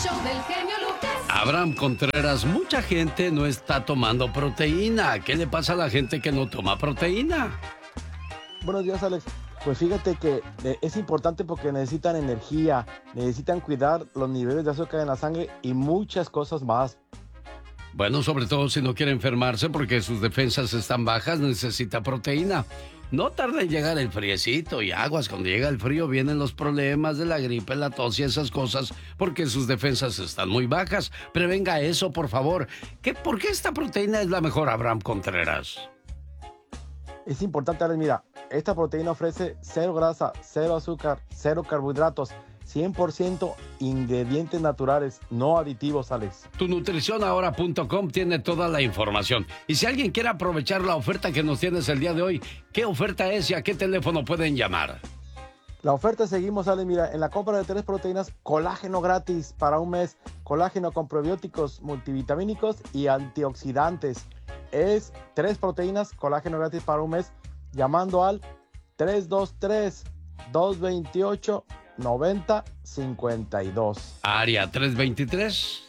show del genio Lucas. Abraham Contreras, mucha gente no está tomando proteína. ¿Qué le pasa a la gente que no toma proteína? Buenos días, Alex. Pues fíjate que es importante porque necesitan energía, necesitan cuidar los niveles de azúcar en la sangre y muchas cosas más. Bueno, sobre todo si no quiere enfermarse porque sus defensas están bajas, necesita proteína. No tarda en llegar el friecito y aguas. Cuando llega el frío vienen los problemas de la gripe, la tos y esas cosas porque sus defensas están muy bajas. Prevenga eso, por favor. ¿Por qué esta proteína es la mejor, Abraham Contreras? Es importante, Alex, mira, esta proteína ofrece 0 grasa, 0 azúcar, 0 carbohidratos, 100% ingredientes naturales, no aditivos, Alex. TuNutricionAhora.com tiene toda la información. Y si alguien quiere aprovechar la oferta que nos tienes el día de hoy, ¿qué oferta es y a qué teléfono pueden llamar? La oferta seguimos, Alex, mira, en la compra de 3 proteínas, colágeno gratis para un mes, colágeno con probióticos, multivitamínicos y antioxidantes. Es 3 proteínas, colágeno gratis para un mes, llamando al 323-228-9052. Área 323.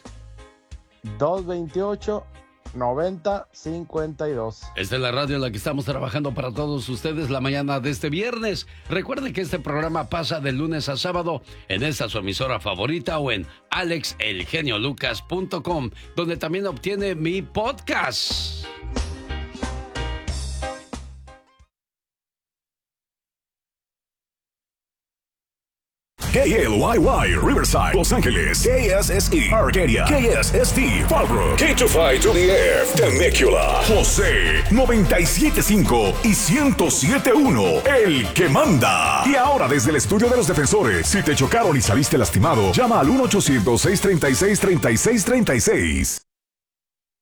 228-9052. Esta es la radio en la que estamos trabajando para todos ustedes la mañana de este viernes. Recuerde que este programa pasa de lunes a sábado en esta su emisora favorita o en alexelgeniolucas.com, donde también obtiene mi podcast. KLYY, Riverside, Los Ángeles, KSSE, Arcadia, KSST, Fallbrook, K252 to the Air, Temecula, José, 97.5 y 107.1, el que manda. Y ahora desde el estudio de los defensores, si te chocaron y saliste lastimado, llama al 1-800-636-3636.